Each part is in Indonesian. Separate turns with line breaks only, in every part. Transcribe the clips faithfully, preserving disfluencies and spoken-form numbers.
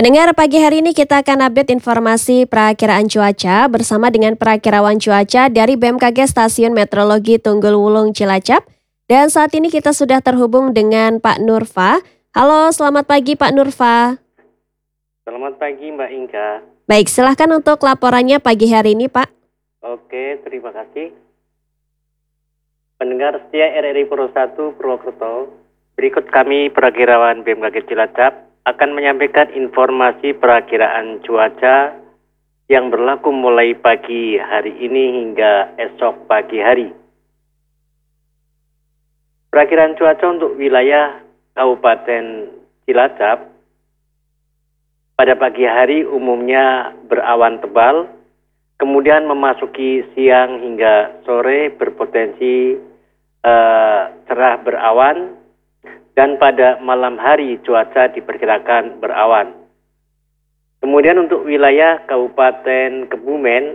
Pendengar, pagi hari ini kita akan update informasi perakiraan cuaca bersama dengan perakirawan cuaca dari B M K G Stasiun Meteorologi Tunggul Wulung Cilacap. Dan saat ini kita sudah terhubung dengan Pak Nurfa. Halo, selamat pagi Pak Nurfa.
Selamat pagi Mbak Inka.
Baik, silahkan untuk laporannya pagi hari ini Pak.
Oke, terima kasih. Pendengar setia R R I Pro satu Purwokerto, berikut kami perakirawan B M K G Cilacap akan menyampaikan informasi perakiraan cuaca yang berlaku mulai pagi hari ini hingga esok pagi hari. Perakiraan cuaca untuk wilayah Kabupaten Cilacap pada pagi hari umumnya berawan tebal, kemudian memasuki siang hingga sore berpotensi uh, cerah berawan, dan pada malam hari cuaca diperkirakan berawan. Kemudian untuk wilayah Kabupaten Kebumen,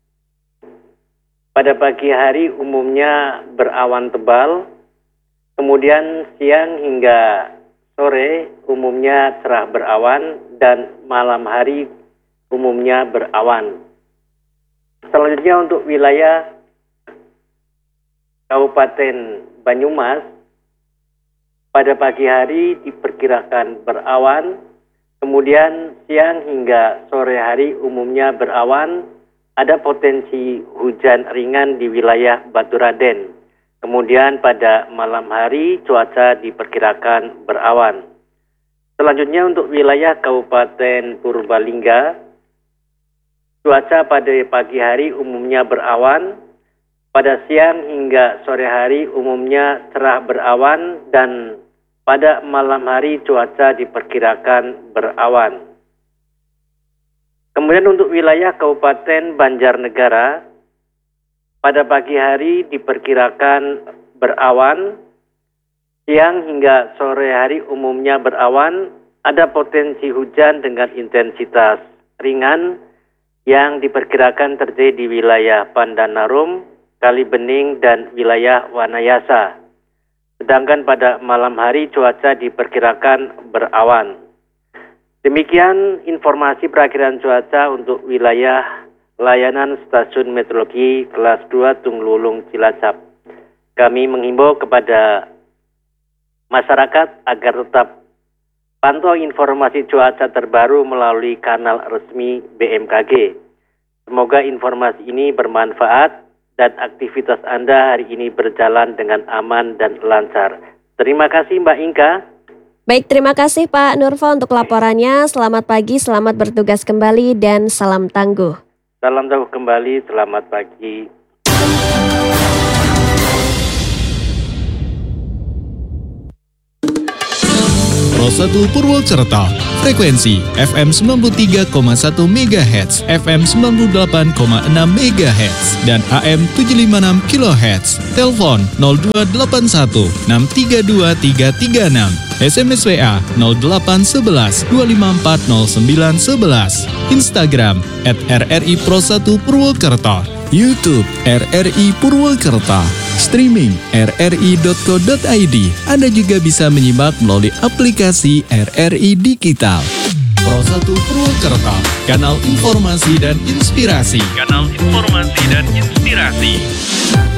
pada pagi hari umumnya berawan tebal, kemudian siang hingga sore umumnya cerah berawan, dan malam hari umumnya berawan. Selanjutnya untuk wilayah Kabupaten Banyumas, pada pagi hari diperkirakan berawan, kemudian siang hingga sore hari umumnya berawan, ada potensi hujan ringan di wilayah Baturaden. Kemudian pada malam hari cuaca diperkirakan berawan. Selanjutnya untuk wilayah Kabupaten Purbalingga, cuaca pada pagi hari umumnya berawan, pada siang hingga sore hari umumnya cerah berawan, dan pada malam hari cuaca diperkirakan berawan. Kemudian untuk wilayah Kabupaten Banjarnegara, pada pagi hari diperkirakan berawan, siang hingga sore hari umumnya berawan, ada potensi hujan dengan intensitas ringan yang diperkirakan terjadi di wilayah Pandanarum, Kalibening, dan wilayah Wanayasa. Sedangkan pada malam hari cuaca diperkirakan berawan. Demikian informasi perakiraan cuaca untuk wilayah layanan Stasiun Meteorologi Kelas dua Tunggul Wulung Cilacap. Kami menghimbau kepada masyarakat agar tetap pantau informasi cuaca terbaru melalui kanal resmi B M K G. Semoga informasi ini bermanfaat dan aktivitas Anda hari ini berjalan dengan aman dan lancar. Terima kasih Mbak Inka.
Baik, terima kasih Pak Nurfa untuk laporannya. Selamat pagi, selamat bertugas kembali, dan salam tangguh.
Salam tangguh kembali, selamat pagi.
Pro satu Purwokerto, frekuensi F M sembilan puluh tiga koma satu megahertz, F M sembilan puluh delapan koma enam megahertz, dan A M tujuh ratus lima puluh enam kilohertz. Telepon nol dua delapan satu enam tiga dua tiga tiga enam, S M S W A nol delapan satu satu dua lima empat nol sembilan satu satu, Instagram at R R I Pro satu Purwokerto, YouTube R R I Purwokerto, streaming r r i dot co dot i d. Anda juga bisa menyimak melalui aplikasi R R I Digital. Pro satu Purwokerto, kanal informasi dan inspirasi. Kanal informasi dan inspirasi.